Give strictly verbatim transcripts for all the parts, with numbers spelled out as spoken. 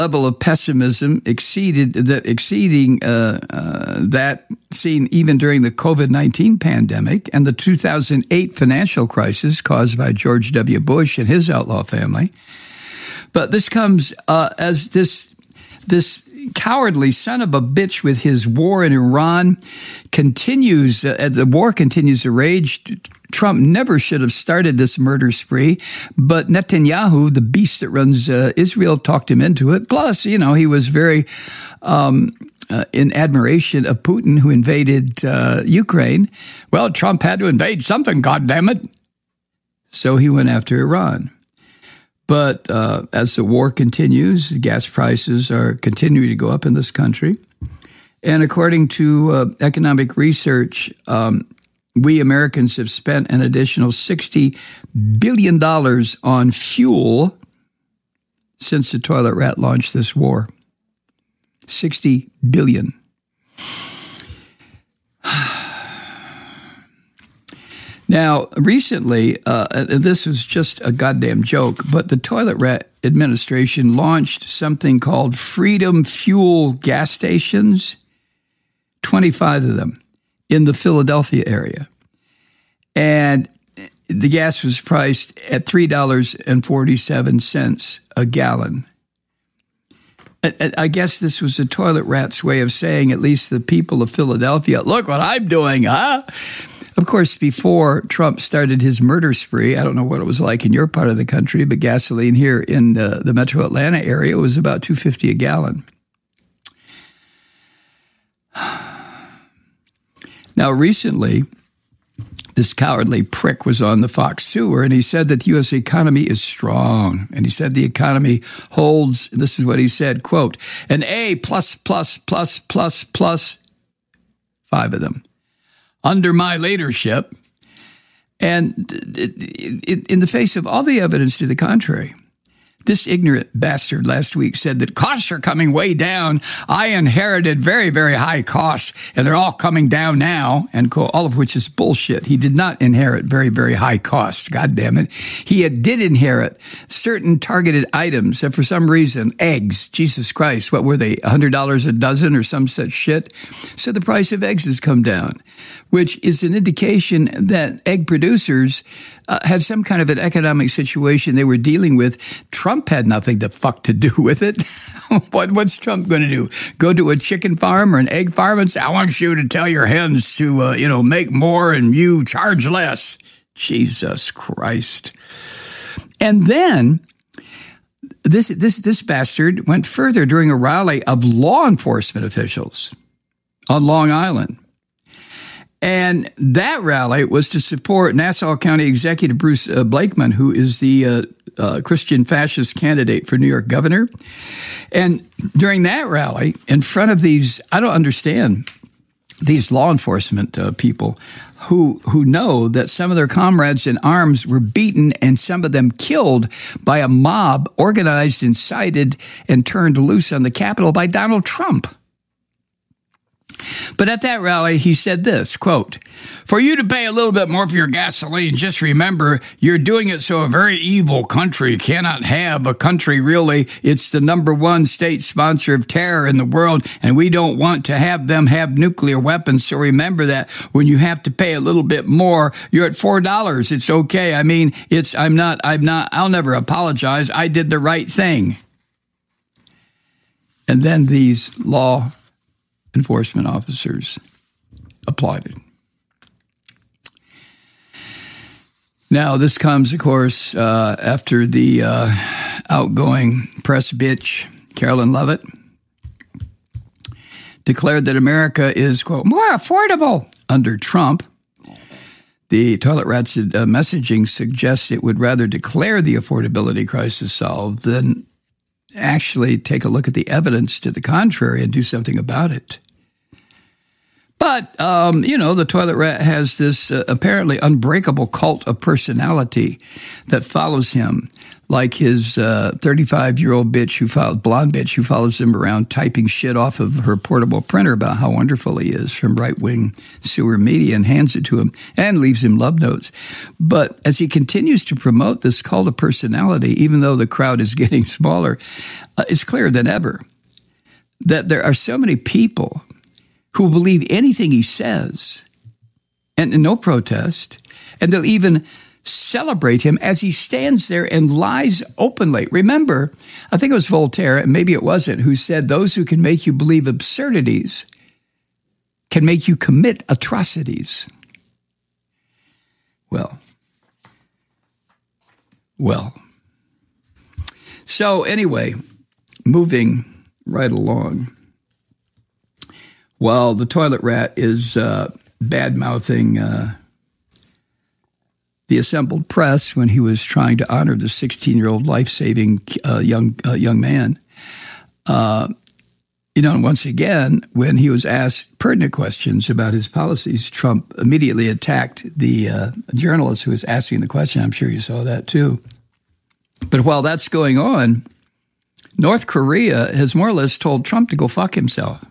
level of pessimism exceeded that exceeding uh, uh, that seen even during the COVID nineteen pandemic and the two thousand eight financial crisis caused by George W. Bush and his outlaw family. But this comes uh, as this this cowardly son of a bitch with his war in Iran continues, uh, the war continues to rage. Trump never should have started this murder spree, but Netanyahu, the beast that runs uh, Israel, talked him into it. Plus, you know, he was very um, uh, in admiration of Putin, who invaded uh, Ukraine. Well, Trump had to invade something, goddammit. So he went after Iran. But uh, as the war continues, gas prices are continuing to go up in this country. And according to uh, economic research, um, we Americans have spent an additional sixty billion dollars on fuel since the toilet rat launched this war. sixty billion dollars. Now, recently, uh, this was just a goddamn joke, but the Toilet Rat administration launched something called Freedom Fuel gas stations, twenty-five of them in the Philadelphia area. And the gas was priced at three dollars and forty-seven cents a gallon. I, I guess this was the Toilet Rat's way of saying, at least the people of Philadelphia, look what I'm doing, huh? Of course, before Trump started his murder spree, I don't know what it was like in your part of the country, but gasoline here in uh, the metro Atlanta area was about two dollars and fifty cents a gallon. Now, recently, this cowardly prick was on the Fox Sewer, and he said that the U S economy is strong. And he said the economy holds, and this is what he said, quote, an A plus, plus, plus, plus, plus, five of them, under my leadership. And in the face of all the evidence to the contrary, this ignorant bastard last week said that costs are coming way down. I inherited very, very high costs, and they're all coming down now, and all of which is bullshit. He did not inherit very, very high costs, God damn it. He did inherit certain targeted items that for some reason, eggs, Jesus Christ, what were they, one hundred dollars a dozen or some such shit? So the price of eggs has come down, which is an indication that egg producers Uh, had some kind of an economic situation they were dealing with. Trump had nothing to fuck to do with it. what, what's Trump going to do? Go to a chicken farm or an egg farm and say, I want you to tell your hens to, uh, you know, make more and you charge less. Jesus Christ. And then this, this, this bastard went further during a rally of law enforcement officials on Long Island. And that rally was to support Nassau County Executive Bruce uh, Blakeman, who is the uh, uh, Christian fascist candidate for New York governor. And during that rally, in front of these, I don't understand, these law enforcement uh, people who who know that some of their comrades in arms were beaten and some of them killed by a mob organized, incited, and turned loose on the Capitol by Donald Trump. But at that rally, he said this, quote, for you to pay a little bit more for your gasoline, just remember you're doing it so a very evil country cannot have a country, really. It's the number one state sponsor of terror in the world, and we don't want to have them have nuclear weapons. So remember that when you have to pay a little bit more, you're at four dollars. It's okay. I mean, it's, I'm not, I'm not, I'll never apologize. I did the right thing. And then these law enforcement officers applauded. Now, this comes, of course, uh, after the uh, outgoing press bitch, Carolyn Levitt, declared that America is, quote, more affordable under Trump. The Toilet Rat's uh, messaging suggests it would rather declare the affordability crisis solved than actually take a look at the evidence to the contrary and do something about it. But, um, you know, the toilet rat has this uh, apparently unbreakable cult of personality that follows him, like his uh, thirty-five-year-old bitch who follows, blonde bitch who follows him around typing shit off of her portable printer about how wonderful he is from right-wing sewer media and hands it to him and leaves him love notes. But as he continues to promote this cult of personality, even though the crowd is getting smaller, uh, it's clearer than ever that there are so many people who believe anything he says and, and no protest, and they'll even celebrate him as he stands there and lies openly. Remember, I think it was Voltaire, and maybe it wasn't, who said those who can make you believe absurdities can make you commit atrocities. Well, well. So anyway, moving right along. While the toilet rat is uh, bad-mouthing uh, the assembled press when he was trying to honor the sixteen-year-old life-saving uh, young uh, young man. Uh, you know, and once again, when he was asked pertinent questions about his policies, Trump immediately attacked the uh, journalist who was asking the question. I'm sure you saw that too. But while that's going on, North Korea has more or less told Trump to go fuck himself.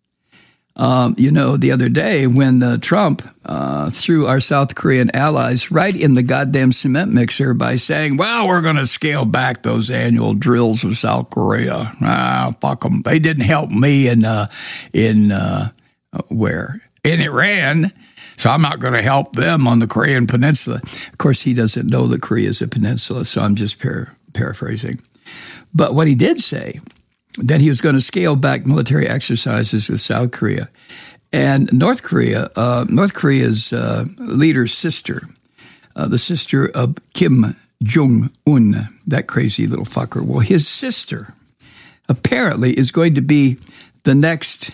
Um, you know, the other day when uh, Trump uh, threw our South Korean allies right in the goddamn cement mixer by saying, well, we're going to scale back those annual drills with South Korea. Ah, fuck them. They didn't help me in, uh, in uh, where? In Iran. So I'm not going to help them on the Korean Peninsula. Of course, he doesn't know that Korea is a peninsula, so I'm just par- paraphrasing. But what he did say, that he was going to scale back military exercises with South Korea. And North Korea, uh, North Korea's uh, leader's sister, uh, the sister of Kim Jong-un, that crazy little fucker. Well, his sister apparently is going to be the next,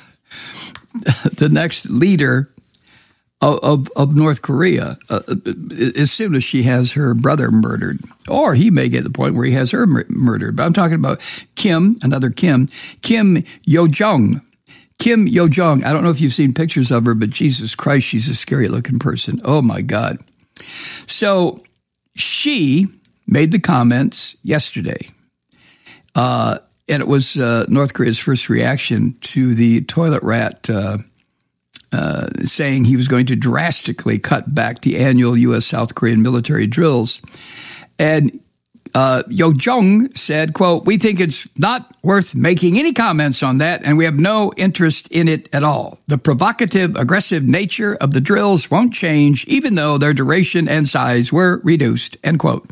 the next leader Of, of, of North Korea, uh, as soon as she has her brother murdered. Or he may get to the point where he has her mur- murdered. But I'm talking about Kim, another Kim, Kim Yo-jong. Kim Yo-jong. I don't know if you've seen pictures of her, but Jesus Christ, she's a scary-looking person. Oh, my God. So she made the comments yesterday. Uh, and it was uh, North Korea's first reaction to the toilet rat uh Uh, saying he was going to drastically cut back the annual U S South Korean military drills. And uh, Yo-jong said, quote, we think it's not worth making any comments on that, and we have no interest in it at all. The provocative, aggressive nature of the drills won't change, even though their duration and size were reduced, end quote.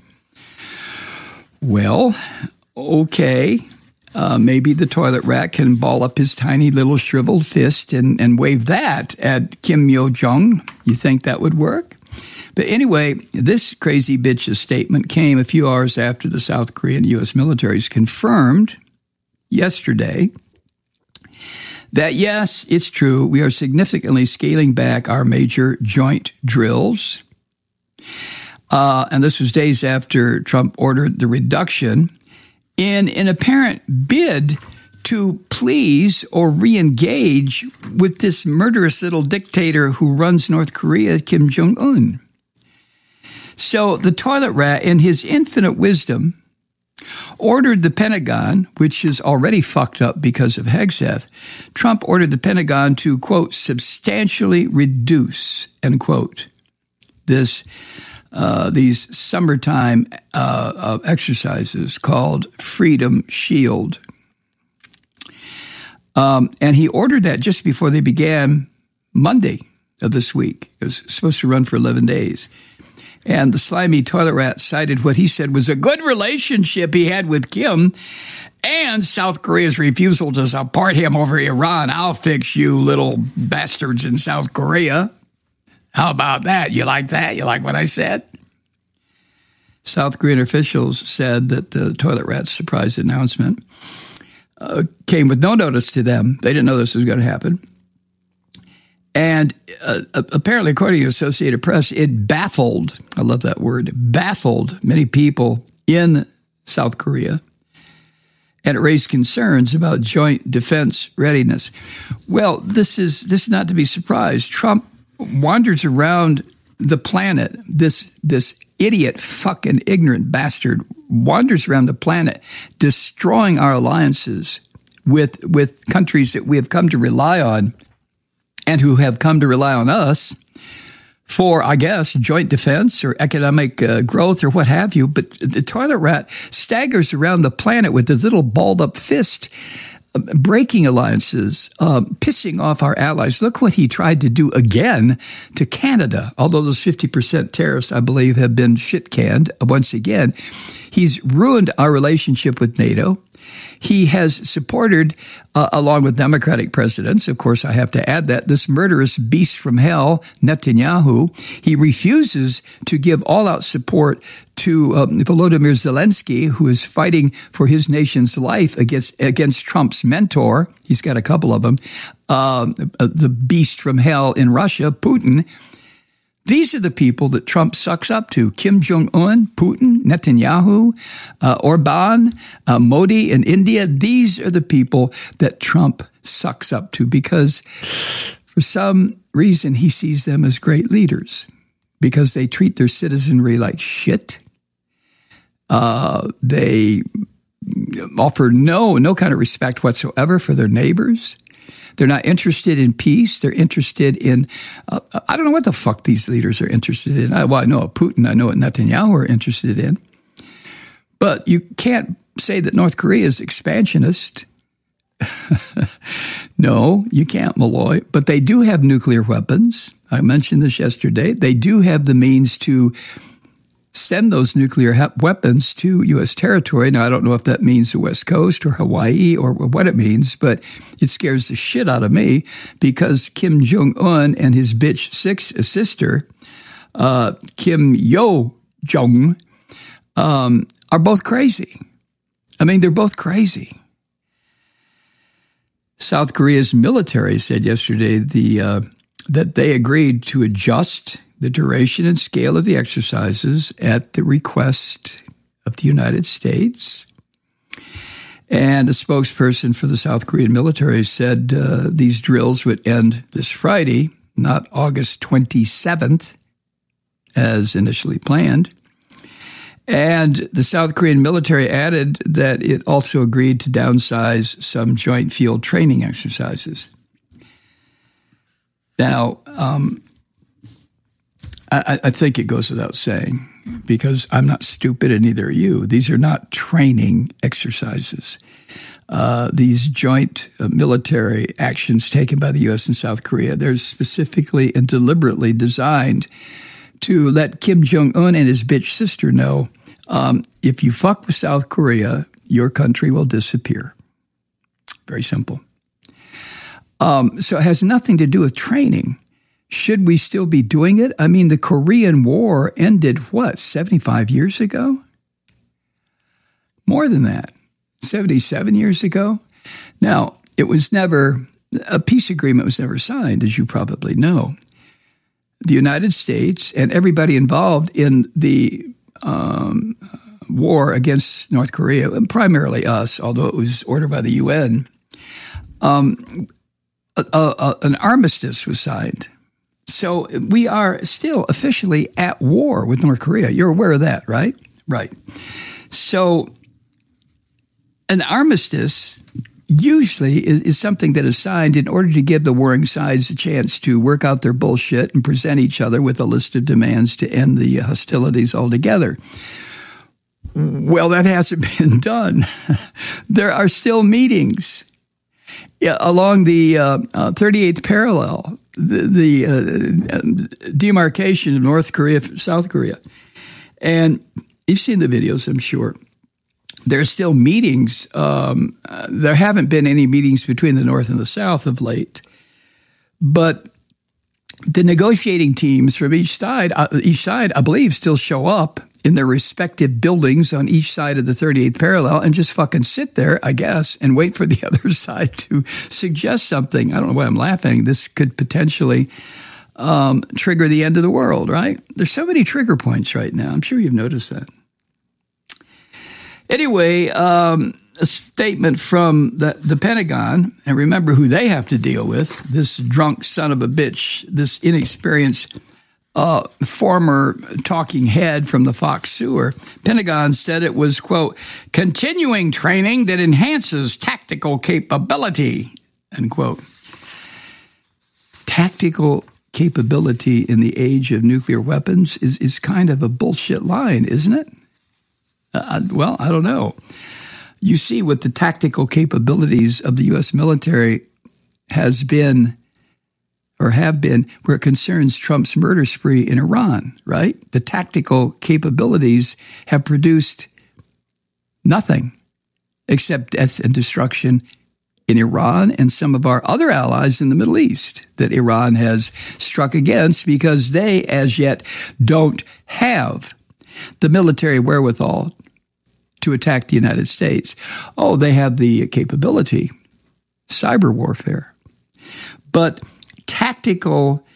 Well, okay. Uh, maybe the toilet rat can ball up his tiny little shriveled fist and, and wave that at Kim Yo-jong. You think that would work? But anyway, this crazy bitch's statement came a few hours after the South Korean U S militaries confirmed yesterday that, yes, it's true, we are significantly scaling back our major joint drills. Uh, and this was days after Trump ordered the reduction in an apparent bid to please or re-engage with this murderous little dictator who runs North Korea, Kim Jong-un. So the toilet rat, in his infinite wisdom, ordered the Pentagon, which is already fucked up because of Hegseth, Trump ordered the Pentagon to, quote, substantially reduce, end quote, this Uh, these summertime uh, uh, exercises called Freedom Shield. Um, and he ordered that just before they began Monday of this week. It was supposed to run for eleven days. And the slimy toilet rat cited what he said was a good relationship he had with Kim and South Korea's refusal to support him over Iran. I'll fix you little bastards in South Korea. How about that? You like that? You like what I said? South Korean officials said that the toilet rat's surprise announcement uh, came with no notice to them. They didn't know this was going to happen. And uh, apparently, according to Associated Press, it baffled, I love that word, baffled many people in South Korea. and it raised concerns about joint defense readiness. Well, this is this is not to be surprised. Trump wanders around the planet. This this idiot, fucking ignorant bastard wanders around the planet, destroying our alliances with with countries that we have come to rely on, and who have come to rely on us for, I guess, joint defense or economic uh, growth or what have you. But the toilet rat staggers around the planet with his little balled-up fist, uh, breaking alliances, uh, pissing off our allies. Look what he tried to do again to Canada, although those fifty percent tariffs, I believe, have been shit-canned once again. He's ruined our relationship with NATO. He has supported, uh, along with Democratic presidents, of course I have to add that, this murderous beast from hell, Netanyahu. He refuses to give all-out support to um, Volodymyr Zelensky, who is fighting for his nation's life against against Trump's mentor. He's got a couple of them. Uh, the beast from hell in Russia, Putin. These are the people that Trump sucks up to. Kim Jong-un, Putin, Netanyahu, uh, Orban, uh, Modi in India. These are the people that Trump sucks up to because for some reason he sees them as great leaders because they treat their citizenry like shit. Uh, they offer no, no kind of respect whatsoever for their neighbors. They're not interested in peace. They're interested in, uh, I don't know what the fuck these leaders are interested in. I, well, I know what Putin, I know what Netanyahu are interested in. But you can't say that North Korea is expansionist. No, you can't, Malloy. But they do have nuclear weapons. I mentioned this yesterday. They do have the means to send those nuclear he- weapons to U S territory. Now, I don't know if that means the West Coast or Hawaii or what it means, but it scares the shit out of me because Kim Jong-un and his bitch six, sister, uh, Kim Yo-jong, um, are both crazy. I mean, they're both crazy. South Korea's military said yesterday the uh, that they agreed to adjust the duration and scale of the exercises at the request of the United States. And a spokesperson for the South Korean military said uh, these drills would end this Friday, not August twenty-seventh, as initially planned. And the South Korean military added that it also agreed to downsize some joint field training exercises. Now, um, I, I think it goes without saying, because I'm not stupid and neither are you. These are not training exercises. Uh, these joint uh, military actions taken by the U S and South Korea, they're specifically and deliberately designed to let Kim Jong-un and his bitch sister know, um, if you fuck with South Korea, your country will disappear. Very simple. Um, so it has nothing to do with training. Should we still be doing it? I mean, the Korean War ended, what, seventy-five years ago? More than that, seventy-seven years ago. Now, it was never, a peace agreement was never signed, as you probably know. The United States and everybody involved in the um, war against North Korea, and primarily us, although it was ordered by the U N, um, a, a, an armistice was signed. So we are still officially at war with North Korea. You're aware of that, right? Right. So an armistice usually is, is something that is signed in order to give the warring sides a chance to work out their bullshit and present each other with a list of demands to end the hostilities altogether. Well, that hasn't been done. There are still meetings along the uh, uh, thirty-eighth parallel, the, the uh, demarcation of North Korea, South Korea. And you've seen the videos, I'm sure. There's still meetings. Um, uh, there haven't been any meetings between the North and the South of late. But the negotiating teams from each side, uh, each side, I believe, still show up in their respective buildings on each side of the thirty-eighth parallel and just fucking sit there, I guess, and wait for the other side to suggest something. I don't know why I'm laughing. This could potentially um, trigger the end of the world, right? There's so many trigger points right now. I'm sure you've noticed that. Anyway, um, a statement from the, the Pentagon, and remember who they have to deal with, this drunk son of a bitch, this inexperienced uh, former talking head from the Fox sewer. Pentagon said it was, quote, continuing training that enhances tactical capability, end quote. Tactical capability in the age of nuclear weapons is, is kind of a bullshit line, isn't it? Uh, well, I don't know. You see what the tactical capabilities of the U S military has been or have been where it concerns Trump's murder spree in Iran, right? The tactical capabilities have produced nothing except death and destruction in Iran and some of our other allies in the Middle East that Iran has struck against because they, as yet, don't have the military wherewithal to attack the United States. Oh, they have the capability, cyber warfare. But tactical,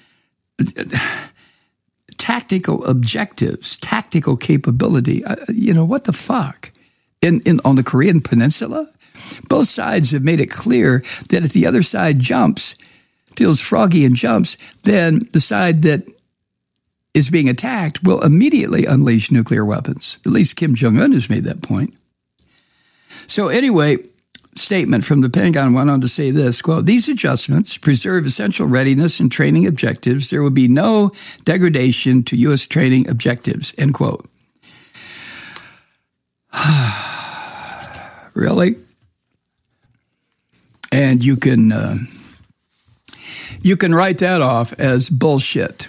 tactical objectives, tactical capability, uh, you know, what the fuck? In, in on the Korean Peninsula? Both sides have made it clear that if the other side jumps, feels froggy and jumps, then the side that is being attacked will immediately unleash nuclear weapons. At least Kim Jong-un has made that point. So anyway, statement from the Pentagon went on to say this, quote, these adjustments preserve essential readiness and training objectives. There will be no degradation to U S training objectives, end quote. Really? And you can uh, you can write that off as bullshit.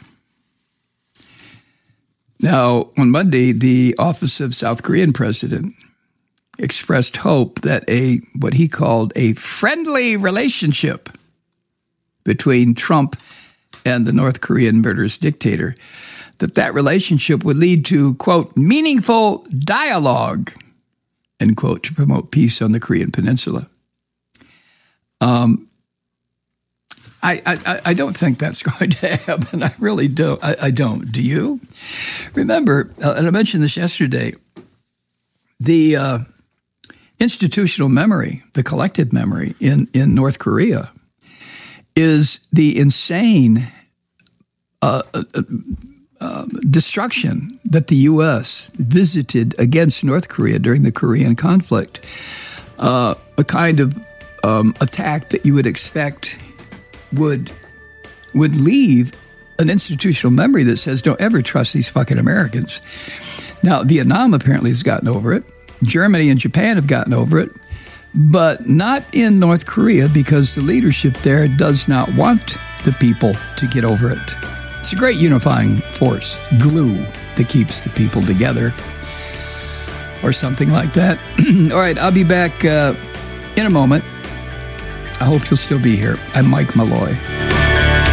Now, on Monday, the Office of South Korean President expressed hope that a what he called a friendly relationship between Trump and the North Korean murderous dictator, that that relationship would lead to, quote, meaningful dialogue, end quote, to promote peace on the Korean Peninsula. Um, I, I I don't think that's going to happen. I really don't. I, I don't. Do you? Remember, uh, and I mentioned this yesterday, the uh, institutional memory, the collective memory in, in North Korea is the insane uh, uh, uh, destruction that the U S visited against North Korea during the Korean conflict, uh, a kind of um, attack that you would expect would would leave an institutional memory that says don't ever trust these fucking Americans. Now, Vietnam apparently has gotten over it. Germany and Japan have gotten over it, but not in North Korea because the leadership there does not want the people to get over it. It's a great unifying force, glue that keeps the people together, or something like that. All right, I'll be back uh, in a moment. I hope you'll still be here. I'm Mike Malloy.